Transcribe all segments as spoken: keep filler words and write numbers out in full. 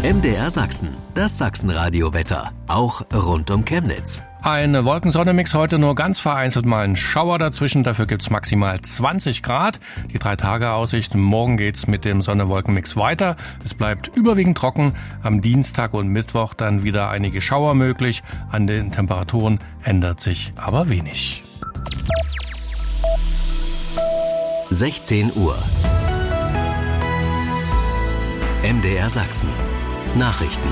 M D R Sachsen, das Sachsenradio-Wetter, auch rund um Chemnitz. Ein Wolkensonne-Mix heute, nur ganz vereinzelt mal ein Schauer dazwischen. Dafür gibt's maximal zwanzig Grad. Die Drei-Tage-Aussicht. Morgen geht's mit dem Sonne-Wolken-Mix weiter. Es bleibt überwiegend trocken. Am Dienstag und Mittwoch dann wieder einige Schauer möglich. An den Temperaturen ändert sich aber wenig. sechzehn Uhr. M D R Sachsen. Nachrichten.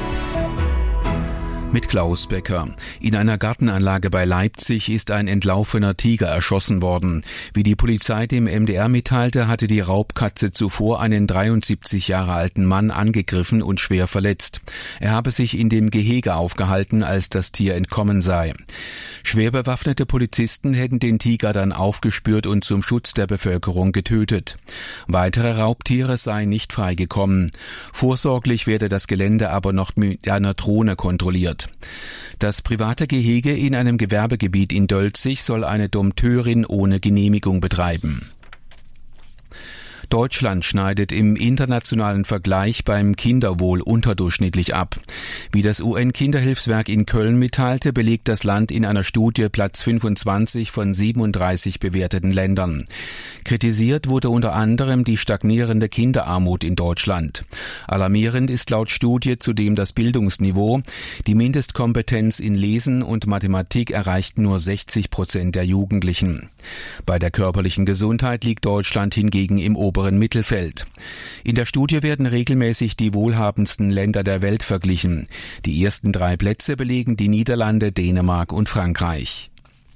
Mit Klaus Becker. In einer Gartenanlage bei Leipzig ist ein entlaufener Tiger erschossen worden. Wie die Polizei dem M D R mitteilte, hatte die Raubkatze zuvor einen dreiundsiebzig Jahre alten Mann angegriffen und schwer verletzt. Er habe sich in dem Gehege aufgehalten, als das Tier entkommen sei. Schwer bewaffnete Polizisten hätten den Tiger dann aufgespürt und zum Schutz der Bevölkerung getötet. Weitere Raubtiere seien nicht freigekommen. Vorsorglich werde das Gelände aber noch mit einer Drohne kontrolliert. Das private Gehege in einem Gewerbegebiet in Dölzig soll eine Dompteurin ohne Genehmigung betreiben. Deutschland schneidet im internationalen Vergleich beim Kinderwohl unterdurchschnittlich ab. Wie das U N-Kinderhilfswerk in Köln mitteilte, belegt das Land in einer Studie Platz fünfundzwanzig von siebenunddreißig bewerteten Ländern. Kritisiert wurde unter anderem die stagnierende Kinderarmut in Deutschland. Alarmierend ist laut Studie zudem das Bildungsniveau. Die Mindestkompetenz in Lesen und Mathematik erreicht nur sechzig Prozent der Jugendlichen. Bei der körperlichen Gesundheit liegt Deutschland hingegen im oberen Mittelfeld. In der Studie werden regelmäßig die wohlhabendsten Länder der Welt verglichen. Die ersten drei Plätze belegen die Niederlande, Dänemark und Frankreich.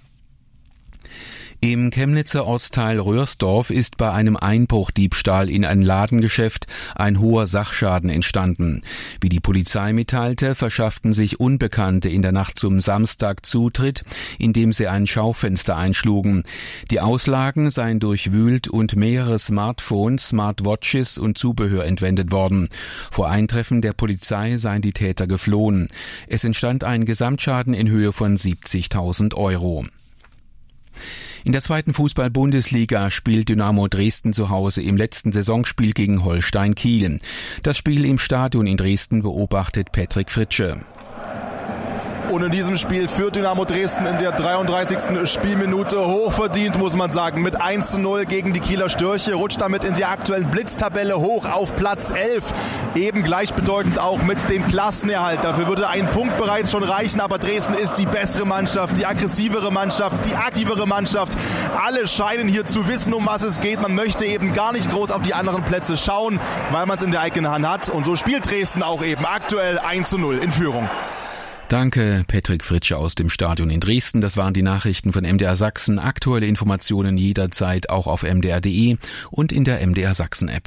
Im Chemnitzer Ortsteil Röhrsdorf ist bei einem Einbruchdiebstahl in ein Ladengeschäft ein hoher Sachschaden entstanden. Wie die Polizei mitteilte, verschafften sich Unbekannte in der Nacht zum Samstag Zutritt, indem sie ein Schaufenster einschlugen. Die Auslagen seien durchwühlt und mehrere Smartphones, Smartwatches und Zubehör entwendet worden. Vor Eintreffen der Polizei seien die Täter geflohen. Es entstand ein Gesamtschaden in Höhe von siebzigtausend Euro. In der zweiten Fußball-Bundesliga spielt Dynamo Dresden zu Hause im letzten Saisonspiel gegen Holstein Kiel. Das Spiel im Stadion in Dresden beobachtet Patrick Fritsche. Und in diesem Spiel führt Dynamo Dresden in der dreiunddreißigsten Spielminute hochverdient, muss man sagen, mit eins zu null gegen die Kieler Störche, rutscht damit in die aktuellen Blitztabelle hoch auf Platz elf. Eben gleichbedeutend auch mit dem Klassenerhalt. Dafür würde ein Punkt bereits schon reichen, aber Dresden ist die bessere Mannschaft, die aggressivere Mannschaft, die aktivere Mannschaft. Alle scheinen hier zu wissen, um was es geht. Man möchte eben gar nicht groß auf die anderen Plätze schauen, weil man es in der eigenen Hand hat. Und so spielt Dresden auch eben aktuell eins zu null in Führung. Danke, Patrick Fritsche aus dem Stadion in Dresden. Das waren die Nachrichten von M D R Sachsen. Aktuelle Informationen jederzeit auch auf m d r punkt d e und in der M D R Sachsen App.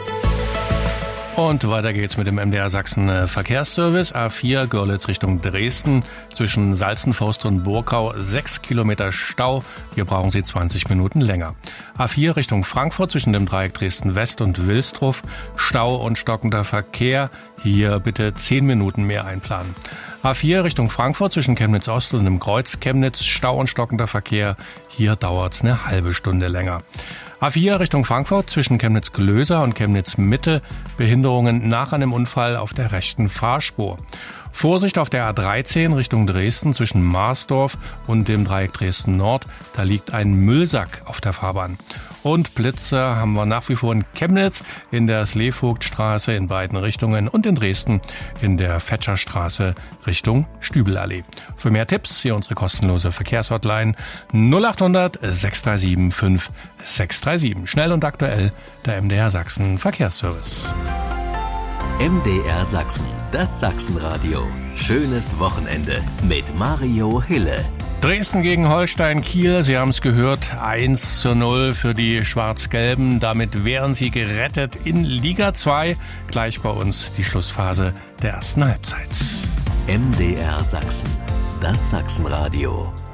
Und weiter geht's mit dem M D R Sachsen Verkehrsservice. A vier Görlitz Richtung Dresden. Zwischen Salzenforst und Burkau sechs Kilometer Stau. Hier brauchen Sie zwanzig Minuten länger. A vier Richtung Frankfurt zwischen dem Dreieck Dresden West und Wilsdruff. Stau und stockender Verkehr. Hier bitte zehn Minuten mehr einplanen. A vier Richtung Frankfurt zwischen Chemnitz Ost und dem Kreuz Chemnitz. Stau und stockender Verkehr. Hier dauert's eine halbe Stunde länger. A vier Richtung Frankfurt zwischen Chemnitz-Glöser und Chemnitz-Mitte. Behinderungen nach einem Unfall auf der rechten Fahrspur. Vorsicht auf der A dreizehn Richtung Dresden zwischen Marsdorf und dem Dreieck Dresden Nord. Da liegt ein Müllsack auf der Fahrbahn. Und Blitze haben wir nach wie vor in Chemnitz in der Sleevogtstraße in beiden Richtungen und in Dresden in der Fetscherstraße Richtung Stübelallee. Für mehr Tipps hier unsere kostenlose Verkehrshotline null acht hundert sechs drei sieben fünf sechs drei sieben. Schnell und aktuell der M D R Sachsen Verkehrsservice. M D R Sachsen, das Sachsenradio. Schönes Wochenende mit Mario Hille. Dresden gegen Holstein Kiel, Sie haben es gehört, eins zu null für die Schwarz-Gelben. Damit wären sie gerettet in Liga zwei. Gleich bei uns die Schlussphase der ersten Halbzeit. M D R Sachsen, das Sachsenradio.